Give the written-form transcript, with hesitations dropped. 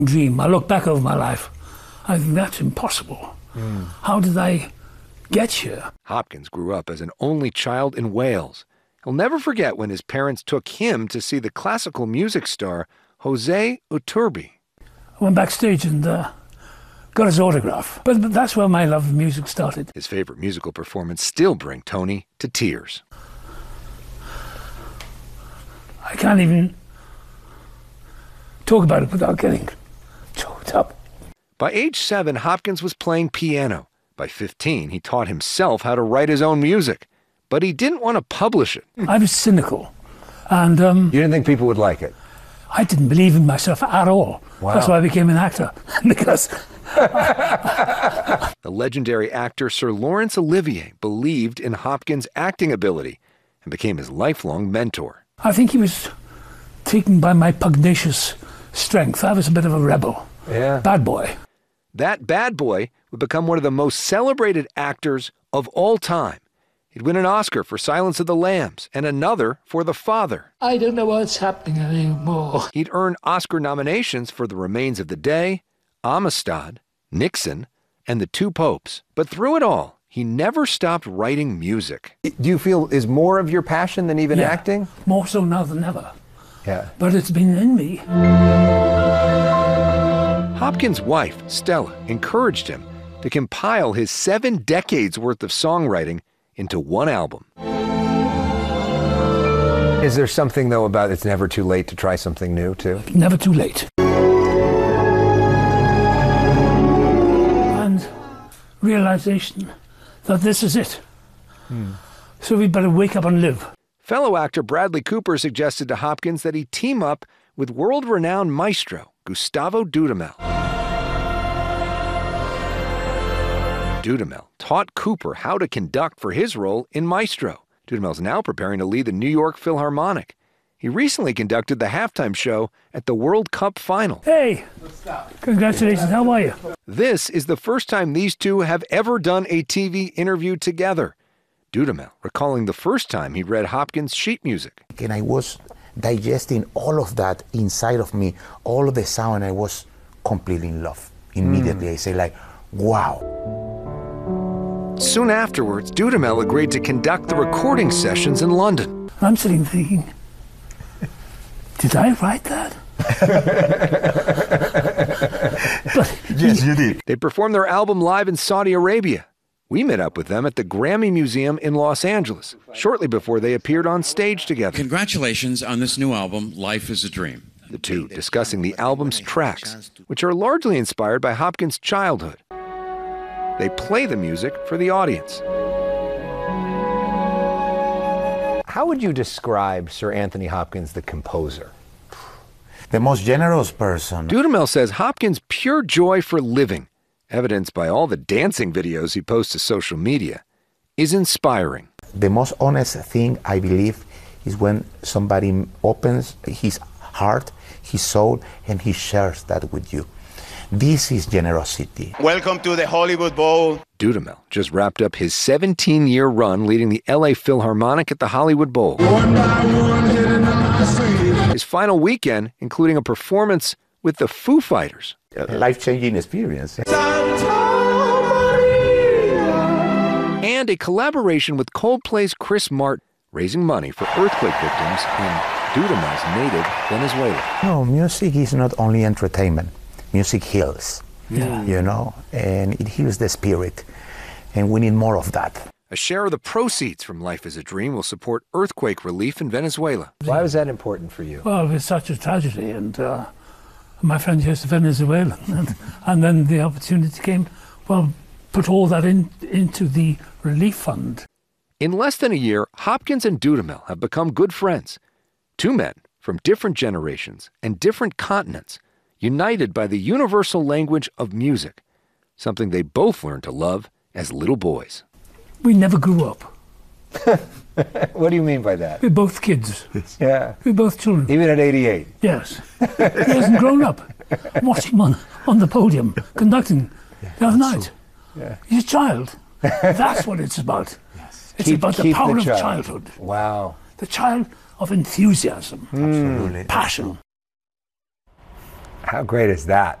dream. I look back over my life, I think that's impossible. How did I get here? Hopkins grew up as an only child in Wales. He'll never forget when his parents took him to see the classical music star Jose Iturbi. I went backstage and got his autograph. But that's where my love of music started. His favorite musical performance still brings Tony to tears. I can't even talk about it without getting choked up. By age 7, Hopkins was playing piano. By 15, he taught himself how to write his own music. But he didn't want to publish it. I was cynical. And you didn't think people would like it? I didn't believe in myself at all. Wow. That's why I became an actor. Because the legendary actor Sir Laurence Olivier believed in Hopkins' acting ability and became his lifelong mentor. I think he was taken by my pugnacious strength. I was a bit of a rebel. Yeah. Bad boy. That bad boy would become one of the most celebrated actors of all time. He'd win an Oscar for Silence of the Lambs and another for The Father. I don't know what's happening anymore. He'd earn Oscar nominations for The Remains of the Day, Amistad, Nixon, and The Two Popes. But through it all, he never stopped writing music. Do you feel is more of your passion than even acting? More so now than ever. Yeah. But it's been in me. Hopkins' wife, Stella, encouraged him to compile his 7 decades worth of songwriting into one album. Is there something, though, about it's never too late to try something new, too? Never too late. And realization that this is it. So we better wake up and live. Fellow actor Bradley Cooper suggested to Hopkins that he team up with world-renowned maestro Gustavo Dudamel. Dudamel taught Cooper how to conduct for his role in Maestro. Dudamel's now preparing to lead the New York Philharmonic. He recently conducted the halftime show at the World Cup final. Hey! Congratulations, how are you? This is the first time these two have ever done a TV interview together. Dudamel recalling the first time he read Hopkins' sheet music. And I was digesting all of that inside of me, all of the sound, I was completely in love. Immediately, I say like, wow. Soon afterwards, Dudamel agreed to conduct the recording sessions in London. I'm sitting thinking, did I write that? But Yes, you did. They performed their album live in Saudi Arabia. We met up with them at the Grammy Museum in Los Angeles, shortly before they appeared on stage together. Congratulations on this new album, Life is a Dream. The two discussing the album's tracks, which are largely inspired by Hopkins' childhood. They play the music for the audience. How would you describe Sir Anthony Hopkins, the composer? The most generous person. Dudamel says Hopkins' pure joy for living, evidenced by all the dancing videos he posts to social media, is inspiring. The most honest thing, I believe, is when somebody opens his heart, his soul, and he shares that with you. This is generosity. Welcome to the Hollywood Bowl. Dudamel just wrapped up his 17-year run leading the LA Philharmonic at the Hollywood Bowl. His final weekend, including a performance with the Foo Fighters. A life-changing experience. And a collaboration with Coldplay's Chris Martin, raising money for earthquake victims in Dudamel's native Venezuela. No, music is not only entertainment. Music heals, Yeah. you know, and it heals the spirit, and we need more of that. A share of the proceeds from Life is a Dream will support earthquake relief in Venezuela. Why was that important for you? well, it's such a tragedy, and my friend here's Venezuelan, and then the opportunity came, well, put all that into the relief fund. In less than a year, Hopkins and Dudamel have become good friends. Two men from different generations and different continents, united by the universal language of music, something they both learned to love as little boys. We never grew up. What do you mean by that? We're both kids. Yeah. We're both children. Even at 88? Yes. He hasn't grown up. Watching him on the podium, conducting the other night. Yeah. He's a child. That's what it's about. It's about the power of childhood. Wow. The child of enthusiasm. Absolutely. Passion. How great is that?